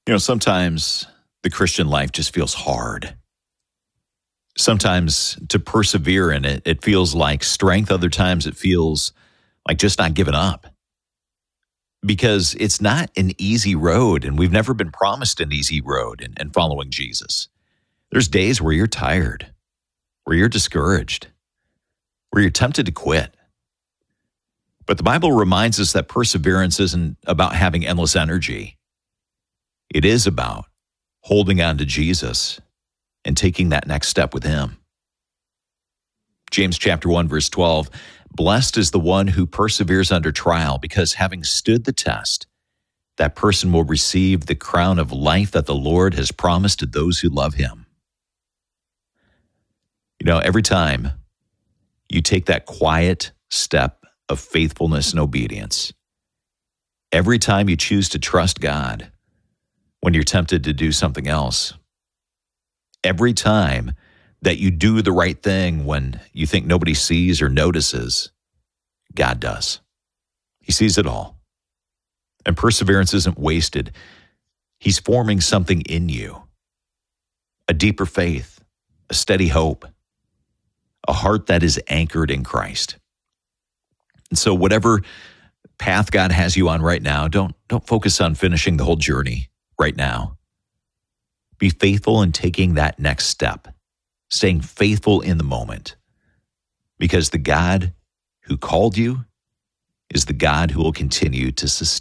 Sometimes the Christian life just feels hard. Sometimes to persevere in it, it feels like strength. Other times it feels like just not giving up. Because it's not an easy road, and we've never been promised an easy road in following Jesus. There's days where you're tired, where you're discouraged, where you're tempted to quit. But the Bible reminds us that perseverance isn't about having endless energy. It is about holding on to Jesus and taking that next step with him. James chapter 1, verse 12, blessed is the one who perseveres under trial, because having stood the test, that person will receive the crown of life that the Lord has promised to those who love him. Every time you take that quiet step of faithfulness and obedience, every time you choose to trust God when you're tempted to do something else, every time that you do the right thing when you think nobody sees or notices, God does. He sees it all. And perseverance isn't wasted. He's forming something in you, a deeper faith, a steady hope, a heart that is anchored in Christ. And so whatever path God has you on right now, don't focus on finishing the whole journey right now. Be faithful in taking that next step, staying faithful in the moment, because the God who called you is the God who will continue to sustain.